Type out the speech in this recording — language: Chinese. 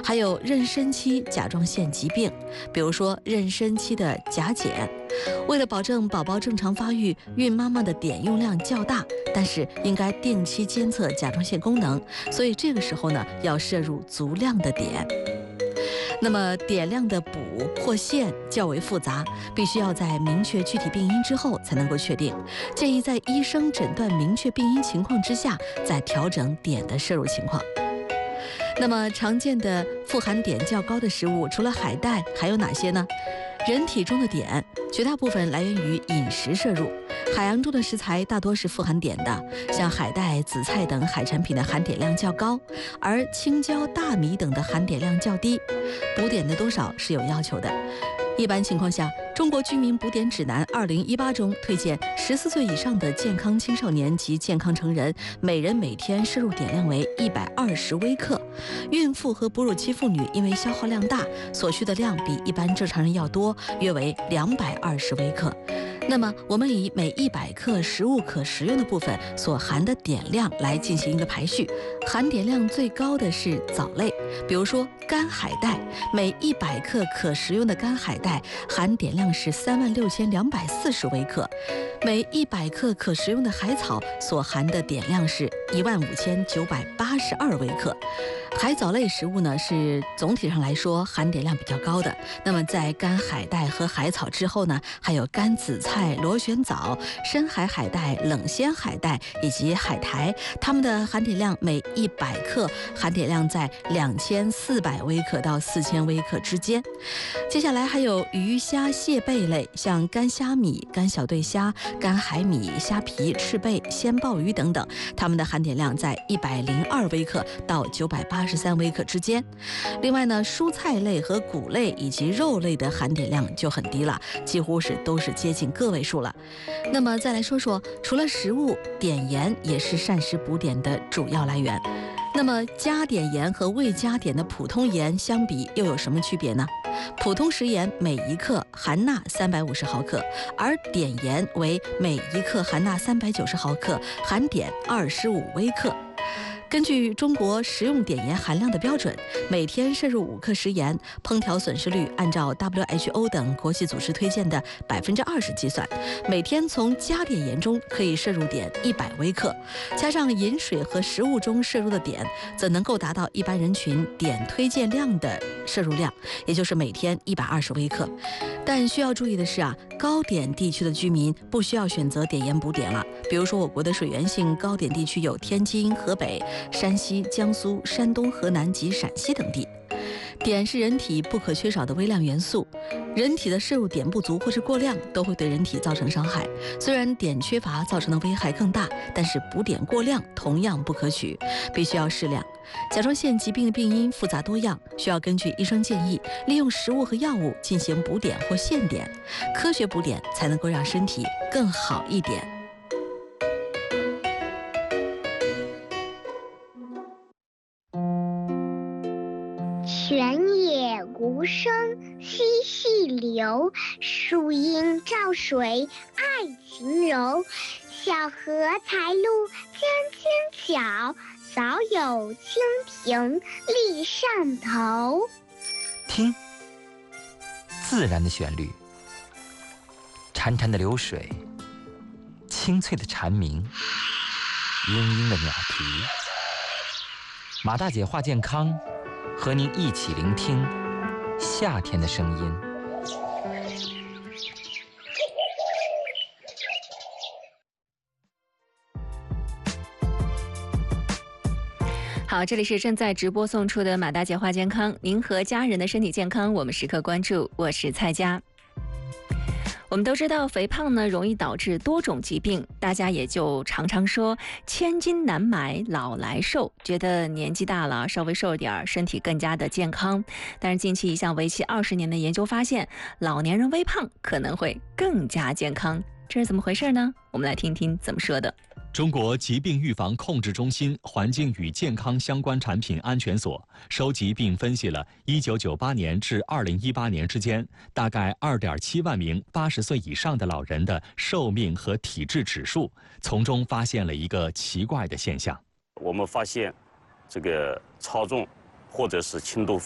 还有妊娠期甲状腺疾病，比如说妊娠期的甲减。为了保证宝宝正常发育，孕妈妈的碘用量较大，但是应该定期监测甲状腺功能，所以这个时候呢，要摄入足量的碘。那么碘量的补或限较为复杂，必须要在明确具体病因之后才能够确定。建议在医生诊断明确病因情况之下，再调整碘的摄入情况。那么常见的富含碘较高的食物，除了海带，还有哪些呢？人体中的碘绝大部分来源于饮食摄入，海洋中的食材大多是富含碘的，像海带、紫菜等海产品的含碘量较高，而青椒、大米等的含碘量较低。补碘的多少是有要求的。一般情况下，中国居民补碘指南2018中推荐14岁以上的健康青少年及健康成人，每人每天摄入碘量为120微克。孕妇和哺乳期妇女因为消耗量大，所需的量比一般正常人要多，约为220微克。那么我们以每100克食物可食用的部分所含的碘量来进行一个排序，含碘量最高的是藻类，比如说干海带，每100克可食用的干海带含碘量是36240微克，每100克可食用的海草所含的碘量是15982微克。海藻类食物呢，是总体上来说含碘量比较高的。那么在干海带和海草之后呢，还有干紫菜、螺旋藻、深海海带、冷鲜海带以及海苔，它们的含碘量每100克含碘量在2400微克到4000微克之间。接下来还有鱼虾蟹贝类，像干虾米、干小对虾、干海米、虾皮、翅贝、鲜鲍鱼等等，它们的含碘量在102微克到983微克之间。另外呢，蔬菜类和谷类以及肉类的含碘量就很低了，几乎都是接近个位数了。那么再来说说，除了食物，碘盐也是膳食补碘的主要来源。那么加碘盐和未加碘的普通盐相比又有什么区别呢？普通食盐每1克含钠350毫克，而碘盐为每1克含钠390毫克，含碘25微克。根据中国食用碘盐含量的标准，每天摄入5克食盐，烹调损失率按照 WHO 等国际组织推荐的20%计算，每天从加碘盐中可以摄入碘100微克，加上饮水和食物中摄入的碘，则能够达到一般人群碘推荐量的摄入量，也就是每天120微克。但需要注意的是高碘地区的居民不需要选择碘盐补碘了。比如说我国的水源性高碘地区有天津、河北、山西、江苏、山东、河南及陕西等地。碘是人体不可缺少的微量元素，人体的摄入碘不足或是过量都会对人体造成伤害。虽然碘缺乏造成的危害更大，但是补碘过量同样不可取，必须要适量。甲状腺疾病的病因复杂多样，需要根据医生建议，利用食物和药物进行补碘或限碘，科学补碘才能够让身体更好一点。 泉眼无声惜细流，树阴照水爱晴柔。小荷才露尖尖角，早有蜻蜓立上头。 听，自然的旋律，潺潺的流水，清脆的蝉鸣，嘤嘤的鸟啼。马大姐话健康，和您一起聆听夏天的声音。 好，这里是正在直播送出的马大姐话健康，您和家人的身体健康我们时刻关注，我是蔡佳。我们都知道肥胖呢容易导致多种疾病，大家也就常常说千金难买老来瘦，觉得年纪大了稍微瘦点身体更加的健康。但是近期一项为期20年的研究发现，老年人微胖可能会更加健康，这是怎么回事呢？我们来听听怎么说的。 中国疾病预防控制中心环境与健康相关产品安全所收集并分析了1998年至2018年之间大概2.7万名80岁以上的老人的寿命和体质指数，从中发现了一个奇怪的现象。 我们发现，这个超重或者是轻度